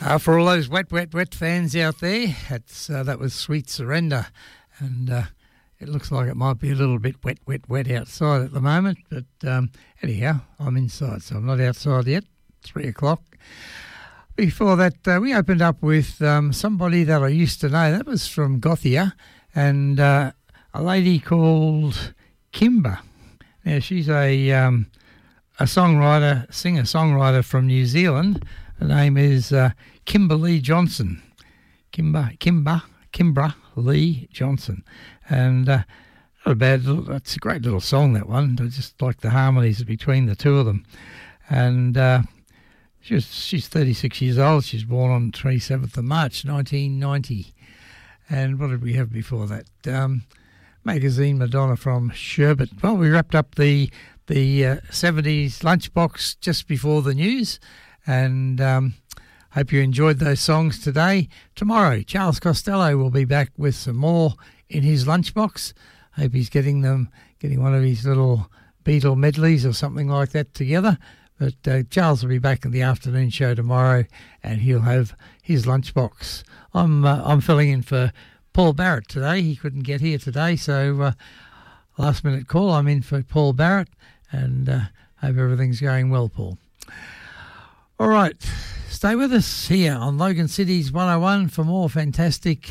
For all those wet fans out there, that was Sweet Surrender, and it looks like it might be a little bit wet outside at the moment, but anyhow, I'm inside, so I'm not outside yet. 3 o'clock. Before that, we opened up with somebody that I used to know. That was from Gothia, and a lady called Kimber. Now, she's a singer-songwriter from New Zealand. Her name is Kimberly Johnson. Kimbra Lee Johnson. And not a bad little, it's a great little song, that one. I just like the harmonies between the two of them. And she's 36 years old. She's born on 27th of March, 1990. And what did we have before that? Magazine Madonna from Sherbet. Well, we wrapped up the 70s lunchbox just before the news, and hope you enjoyed those songs today. Tomorrow, Charles Costello will be back with some more in his lunchbox. Hope he's getting one of his little Beatle medleys or something like that together. But Charles will be back in the afternoon show tomorrow, and he'll have his lunchbox. I'm filling in for Paul Barrett today. He couldn't get here today, so last minute call. I'm in for Paul Barrett, and hope everything's going well, Paul. All right, stay with us here on Logan City's 101 for more fantastic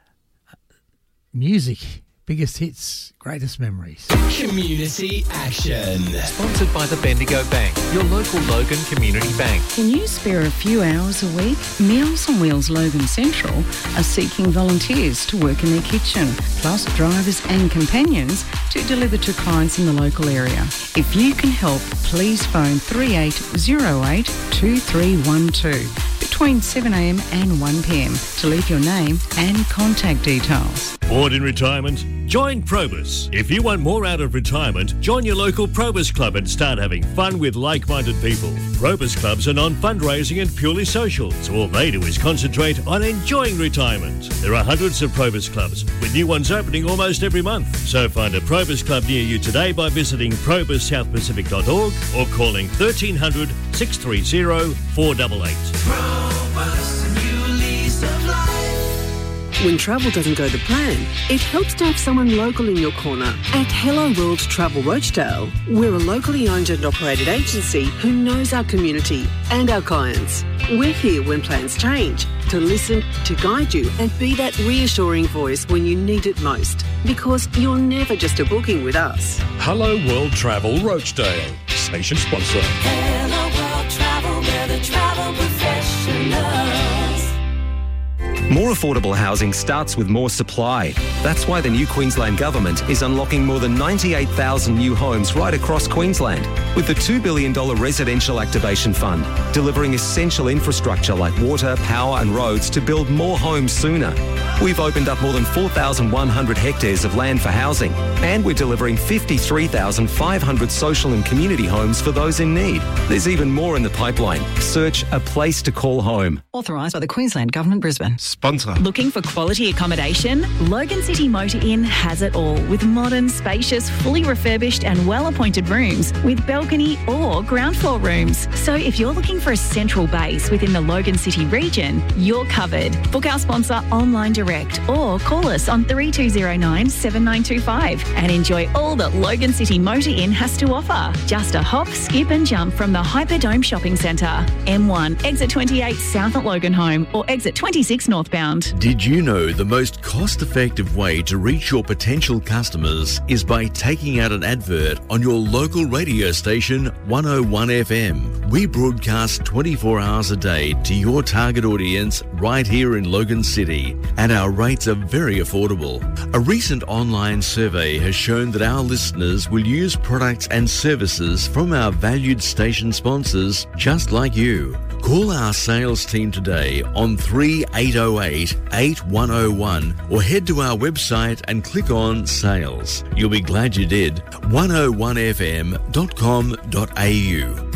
music. Biggest hits, greatest memories. Community Action. Sponsored by the Bendigo Bank, your local Logan Community Bank. Can you spare a few hours a week? Meals on Wheels Logan Central are seeking volunteers to work in their kitchen, plus drivers and companions to deliver to clients in the local area. If you can help, please phone 3808 2312 between 7am and 1pm to leave your name and contact details. Bored in retirement? Join Probus. If you want more out of retirement, join your local Probus Club and start having fun with like-minded people. Probus Clubs are non-fundraising and purely social, so all they do is concentrate on enjoying retirement. There are hundreds of Probus Clubs, with new ones opening almost every month. So find a Probus Club near you today by visiting probussouthpacific.org or calling 1300 630 488. Probus, new lease of life. When travel doesn't go to plan, it helps to have someone local in your corner. At Hello World Travel Rochdale, we're a locally owned and operated agency who knows our community and our clients. We're here when plans change, to listen, to guide you and be that reassuring voice when you need it most. Because you're never just a booking with us. Hello World Travel Rochdale, station sponsor. Hello World Travel, we're the travel professionals. More affordable housing starts with more supply. That's why the new Queensland Government is unlocking more than 98,000 new homes right across Queensland, with the $2 billion Residential Activation Fund, delivering essential infrastructure like water, power and roads to build more homes sooner. We've opened up more than 4,100 hectares of land for housing, and we're delivering 53,500 social and community homes for those in need. There's even more in the pipeline. Search A Place to Call Home. Authorised by the Queensland Government, Brisbane. Sponsor. Looking for quality accommodation? Logan City Motor Inn has it all, with modern, spacious, fully refurbished and well-appointed rooms with balcony or ground floor rooms. So if you're looking for a central base within the Logan City region, you're covered. Book our sponsor online direct or call us on 3209 7925 and enjoy all that Logan City Motor Inn has to offer. Just a hop, skip and jump from the Hyperdome Shopping Centre. M1, exit 28 south at Logan Home or exit 26 northbound. Did you know the most cost-effective way to reach your potential customers is by taking out an advert on your local radio station 101 FM? We broadcast 24 hours a day to your target audience right here in Logan City, and our rates are very affordable. A recent online survey has shown that our listeners will use products and services from our valued station sponsors just like you. Call our sales team today on 3808 8101 or head to our website and click on Sales. You'll be glad you did. 101fm.com.au.